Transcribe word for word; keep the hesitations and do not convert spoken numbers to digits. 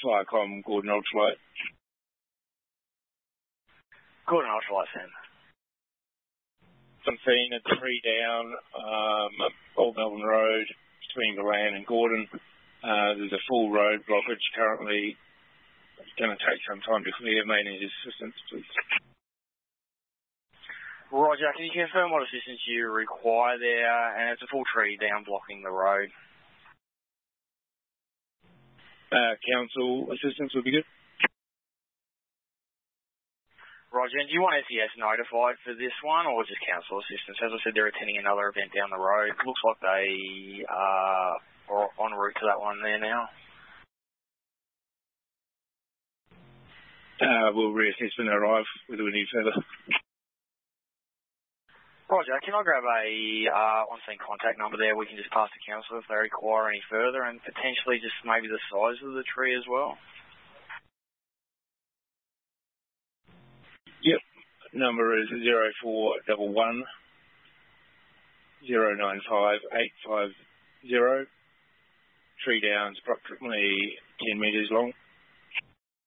Viacom, Gordon Ultralight. Gordon Ultralight, Sam. I'm seeing a tree down, um, Old Melbourne Road, between Galan and Gordon. Uh, there's a full road blockage currently. It's going to take some time to clear. May need assistance, please. Roger, can you confirm what assistance you require there? And it's a full tree down blocking the road. Uh, council assistance would be good. Roger, and do you want S E S notified for this one or just council assistance? As I said, they're attending another event down the road. Looks like they uh, are en route to that one there now. Uh, we'll reassess when they arrive, whether we need further. Roger, can I grab a uh, on-scene contact number there? We can just pass to council if they require any further, and potentially just maybe the size of the tree as well. Yep. Number is zero four one one zero nine five eight five zero. Tree down's approximately ten metres long.